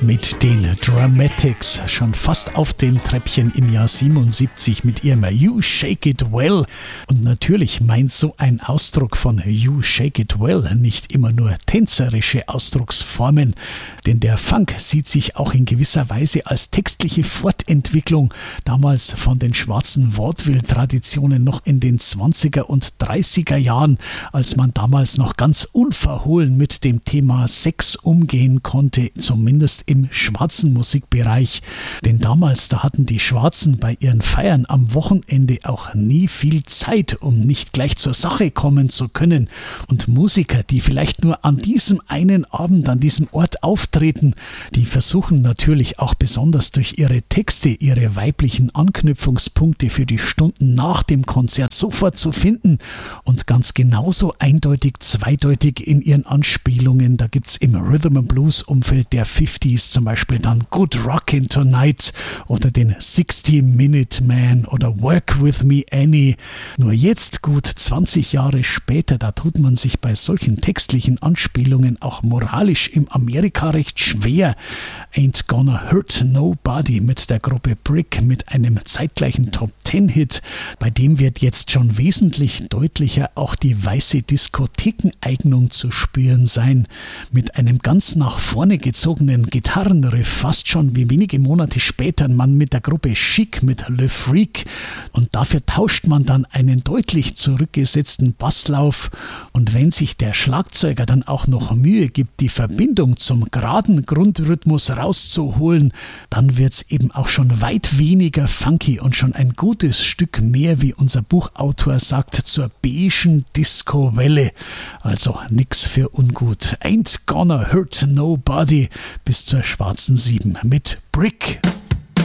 mit den Dramatics, schon fast auf dem Treppchen im Jahr 77 mit ihrem You Shake It Well. Und natürlich meint so ein Ausdruck von You Shake It Well nicht immer nur tänzerische Ausdrucksformen, denn der Funk sieht sich auch in gewisser Weise als textliche Fortentwicklung damals von den schwarzen Vaudeville-Traditionen noch in den 20er und 30er Jahren, als man damals noch ganz unverhohlen mit dem Thema Sex umgehen konnte, zumindest im schwarzen Musikbereich. Denn damals, da hatten die Schwarzen bei ihren Feiern am Wochenende auch nie viel Zeit, um nicht gleich zur Sache kommen zu können. Und Musiker, die vielleicht nur an diesem einen Abend, an diesem Ort auftreten, die versuchen natürlich auch besonders durch ihre Texte, ihre weiblichen Anknüpfungspunkte für die Stunden nach dem Konzert sofort zu finden und ganz genauso eindeutig, zweideutig in ihren Anspielungen. Da gibt's im Rhythm and Blues Umfeld der 50s zum Beispiel dann Good Rockin' Tonight oder den 60-Minute Man oder Work With Me Annie. Nur jetzt, gut 20 Jahre später, da tut man sich bei solchen textlichen Anspielungen auch moralisch im Amerika recht schwer. Ain't Gonna Hurt Nobody mit der Gruppe Brick, mit einem zeitgleichen Top-10-Hit, bei dem wird jetzt schon wesentlich deutlicher auch die weiße Diskothekeneignung zu spüren sein. Mit einem ganz nach vorne gezogenen Gitarrenriff, fast schon wie wenige Monate später man mit der Gruppe Chic mit Le Freak, und dafür tauscht man dann einen deutlich zurückgesetzten Basslauf, und wenn sich der Schlagzeuger dann auch noch Mühe gibt, die Verbindung zum geraden Grundrhythmus rauszuholen, dann wird's eben auch schon weit weniger funky und schon ein gutes Stück mehr, wie unser Buchautor sagt, zur beigen Disco-Welle. Also nix für ungut. Ain't Gonna Hurt Nobody bis zur schwarzen 7 mit Brick.